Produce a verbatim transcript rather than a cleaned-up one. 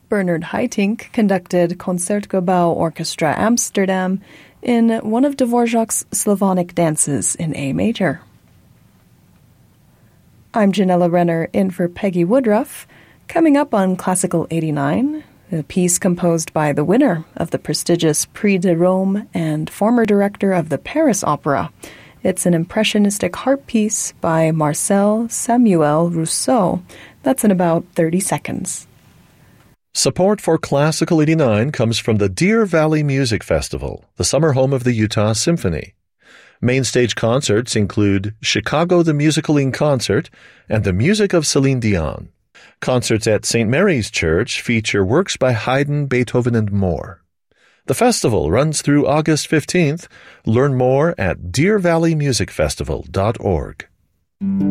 Bernard Haitink conducted Concertgebouw Orchestra Amsterdam in one of Dvorak's Slavonic dances in A major. I'm Janella Renner in for Peggy Woodruff. Coming up on Classical eighty-nine, a piece composed by the winner of the prestigious Prix de Rome and former director of the Paris Opera. It's an impressionistic harp piece by Marcel Samuel Rousseau. That's in about thirty seconds. Support for Classical eighty-nine comes from the Deer Valley Music Festival, the summer home of the Utah Symphony. Main stage concerts include Chicago the Musical in Concert and the Music of Celine Dion. Concerts at Saint Mary's Church feature works by Haydn, Beethoven, and more. The festival runs through August fifteenth. Learn more at deer valley music festival dot org.